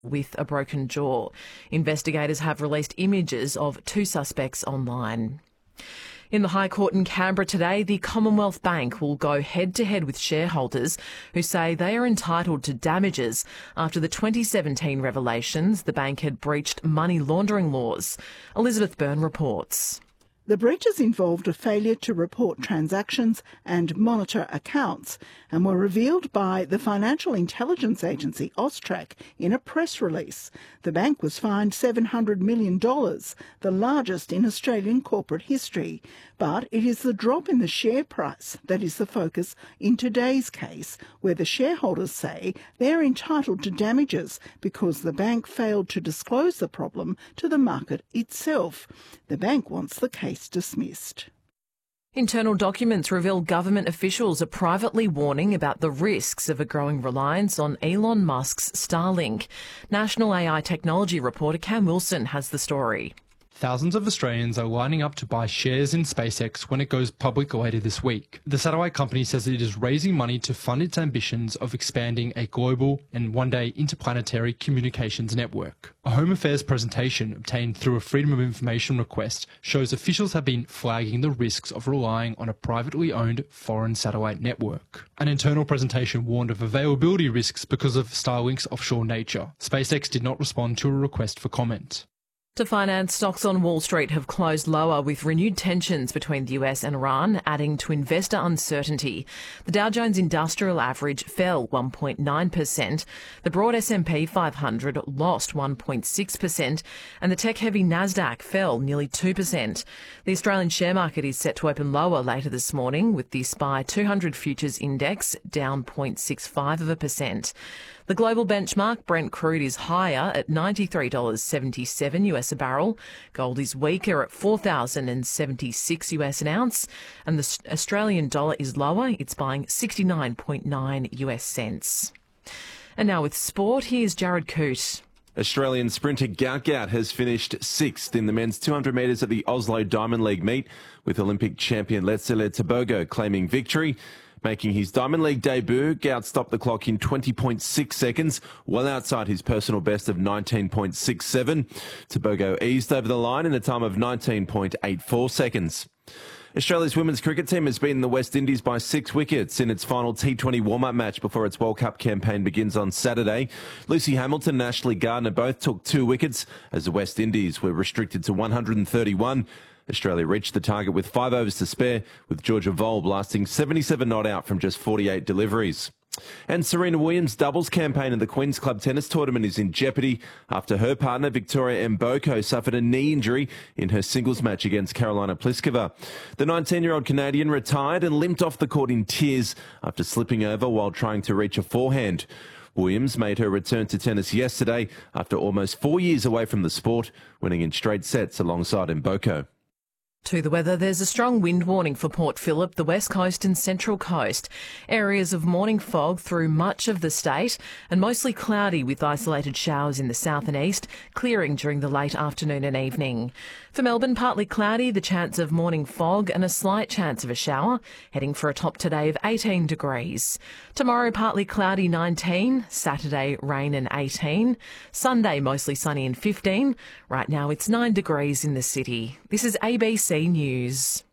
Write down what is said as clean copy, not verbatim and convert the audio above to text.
with a broken jaw. Investigators have released images of 2 suspects online. In the High Court in Canberra today, the Commonwealth Bank will go head-to-head with shareholders who say they are entitled to damages after the 2017 revelations the bank had breached money laundering laws. Elizabeth Byrne reports. The breaches involved a failure to report transactions and monitor accounts and were revealed by the financial intelligence agency AUSTRAC in a press release. The bank was fined $700 million, the largest in Australian corporate history. But it is the drop in the share price that is the focus in today's case, where the shareholders say they're entitled to damages because the bank failed to disclose the problem to the market itself. The bank wants the case dismissed. Internal documents reveal government officials are privately warning about the risks of a growing reliance on Elon Musk's Starlink. National AI technology reporter Cam Wilson has the story. Thousands of Australians are lining up to buy shares in SpaceX when it goes public later this week. The satellite company says it is raising money to fund its ambitions of expanding a global and one day interplanetary communications network. A Home Affairs presentation obtained through a Freedom of Information request shows officials have been flagging the risks of relying on a privately owned foreign satellite network. An internal presentation warned of availability risks because of Starlink's offshore nature. SpaceX did not respond to a request for comment. To finance, stocks on Wall Street have closed lower with renewed tensions between the US and Iran adding to investor uncertainty. The Dow Jones Industrial Average fell 1.9%, the broad S&P 500 lost 1.6%, and the tech-heavy Nasdaq fell nearly 2%. The Australian share market is set to open lower later this morning, with the SPI 200 Futures Index down 0.65%. The global benchmark Brent crude is higher at $93.77 US a barrel. Gold is weaker at $4,076 US an ounce, and the Australian dollar is lower. It's buying 69.9 US cents. And now with sport, here's Jared Coote. Australian sprinter Gout Gout has finished 6th in the men's 200 metres at the Oslo Diamond League meet, with Olympic champion Letsile Tebogo claiming victory. Making his Diamond League debut, Gout stopped the clock in 20.6 seconds, well outside his personal best of 19.67. Tebogo eased over the line in a time of 19.84 seconds. Australia's women's cricket team has beaten the West Indies by 6 wickets in its final T20 warm-up match before its World Cup campaign begins on Saturday. Lucy Hamilton and Ashley Gardner both took 2 wickets as the West Indies were restricted to 131. Australia reached the target with 5 overs to spare, with Georgia Voll blasting 77 not out from just 48 deliveries. And Serena Williams' doubles campaign in the Queen's Club Tennis Tournament is in jeopardy after her partner Victoria Mboko suffered a knee injury in her singles match against Karolina Pliskova. The 19-year-old Canadian retired and limped off the court in tears after slipping over while trying to reach a forehand. Williams made her return to tennis yesterday after almost 4 years away from the sport, winning in straight sets alongside Mboko. To the weather, there's a strong wind warning for Port Phillip, the West Coast and Central Coast. Areas of morning fog through much of the state and mostly cloudy with isolated showers in the south and east, clearing during the late afternoon and evening. For Melbourne, partly cloudy, the chance of morning fog and a slight chance of a shower, heading for a top today of 18 degrees. Tomorrow, partly cloudy 19, Saturday rain and 18, Sunday mostly sunny and 15. Right now it's 9 degrees in the city. This is ABC News.